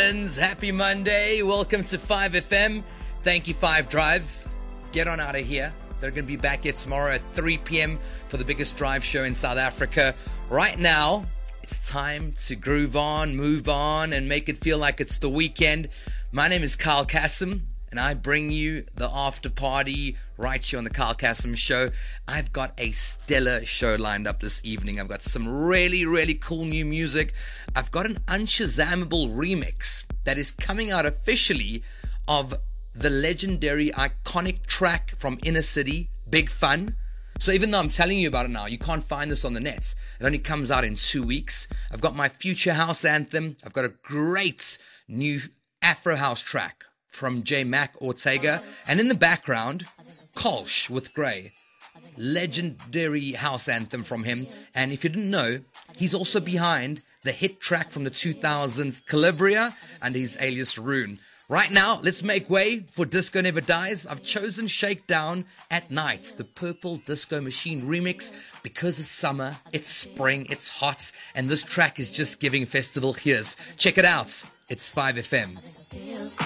Netherlands. Happy Monday. Welcome to 5FM. Thank you, 5 Drive. Get on out of here. They're going to be back here tomorrow at 3 p.m. for the biggest drive show in South Africa. Right now, it's time to groove on, move on, and make it feel like it's the weekend. My name is Kyle Kasim, and I bring you the after party right here on the Kyle Kasim Show. I've got a stellar show lined up this evening. I've got some really, really cool new music. I've got an unshazammable remix that is coming out officially of the legendary, iconic track from Inner City, Big Fun. So even though I'm telling you about it now, you can't find this on the net. It only comes out in 2 weeks. I've got my Future House anthem. I've got a great new Afro House track from J. Mac Ortega. And in the background, Kolsch with Grey. Legendary house anthem from him. And if you didn't know, he's also behind the hit track from the 2000s, Calibria, and his alias Rune. Right now, let's make way for Disco Never Dies. I've chosen Shakedown at Night, the Purple Disco Machine remix, because it's summer, it's spring, it's hot, and this track is just giving festival hears. Check it out. It's 5FM.